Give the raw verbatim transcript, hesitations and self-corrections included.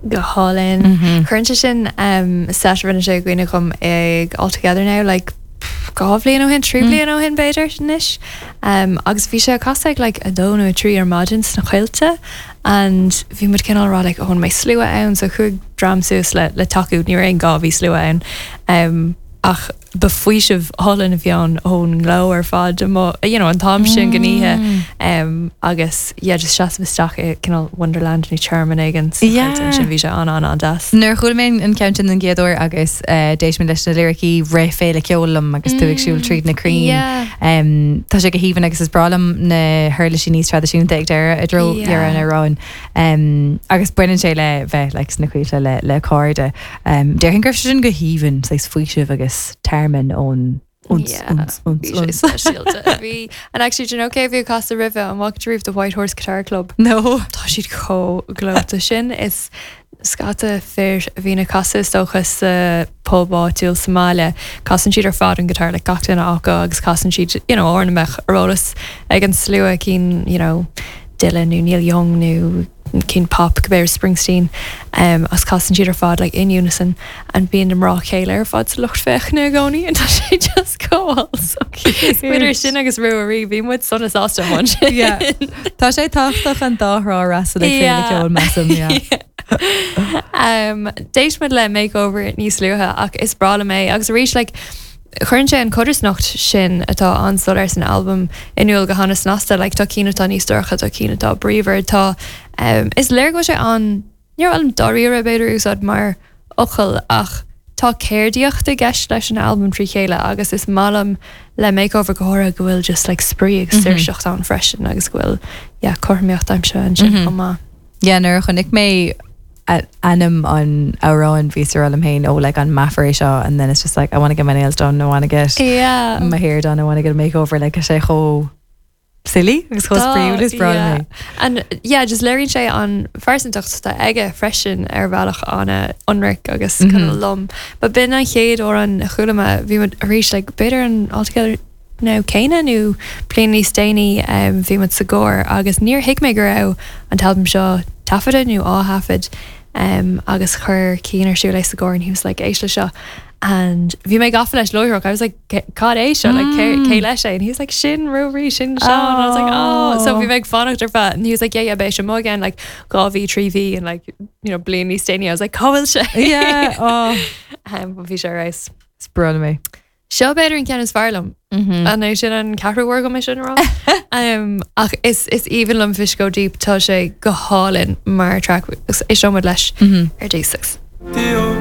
go hálinn chuinte sin sarin sé gine chum ag altogether now like gá blian ó hin trí blian ó hin beidir níis agus bhí sé casaigh like a dónú trí ar margins na chuilte and bhí mud cinál rá like ón mé slua ann so chuig dramsús le le taú ní raon gá bhí slua ann um, ach befuisih hálinn a bheán ón gló ar fad you know, an tám sin gníhe um, agus yeah, just seas bhisteach cinál Wonderland ní Charman aigen sin bhí sé an an an das. Nuair chuilméin an ceantain an géadúir agus uh, déis min leis na lyricí ré féile ceolalam agus tú ag siúil tríd na crín um, tá sé go híhann agus is bralam na thuirla sin níos tradiisiúnta ag deire a dro ar an aráin um, agus buineann sé le bheith le na chuile le, le cóide um, déir hin gur sin go híhann leis fuisih agus termin on uns, yeah, uns, uns, uns. we, and actually do you know Kevin Costa River and walked through the White Horse Guitar Club no tá siad có glóta sin is scata fair bhína casa stochas uh, pólbá túil Somália casan siad ar fád an guitar le gachtain ága agus casan siad you know ornamach arólas ag an slua cín you know Dylan nu Neil Young nu cín pop Gabir Springsteen um, as casan siad ar fád like in unison and bíon am rá chéile ar fád sa lucht fech na gcónaí and tá sé just cóáil so Twitter sin agus ruaí bhí muid son is ásta man tá sé tachtach an dárá rasa le féle ceol meam um, déis mud le makeover níos luútha ach is brala mé agus rís like chuann sé an Codersnacht sin atá anstal ar san album inúil go hanas nasta like tá cínatá níos dorcha tá cínatá bríomhar tá um, is léir go sé an níor an doíar a beidir úsad mar ochil ach tá céirdíocht a gceist leis an album trí chéile agus is málam le makeover gohora go bhfuil just like sprí agus mm-hmm. seocht an freisin agus bhfuil yeah, chumíocht aim se an sin chumá. Yeah, nuair chunig mé anam on around visceral am hain oh like on maffray seo and then it's just like I want to get my nails done I want to get yeah. my hair done I want to get a makeover like a sé cho silly agus cho spríú is bra yeah. and yeah just léirín sé an farsantacht tá aige freisin ar bhealach anna unric agus mm-hmm. kind of lum but bin an chéad ó an chulama bhí mud a rís like better and altogether now céine nu plainly stainy um, bhí mud sagóir agus níor hiic mé go raibh an talbam seo tafada nu áhafid um, agus chur cíanar siú leis sagóir and he was like éisle seo and bhí mé gafa leis loireach I was like cad é seo like cé leis sé and he was like sin roí sin seo and I was like oh so bhí me fannacht ar fat and he was like yeah yeah bé se mo again like gáhí trí bhí and like you know blian níos stainy I was like cohfuil sé yeah oh um, bhí sé reis sprála mé Seo beidir an ceannas fearlam an é sin an cearhhar go mé sin rá um, ach is is even lum fish go deep tá sé go hálinn mar track is seomad leis ar dé six.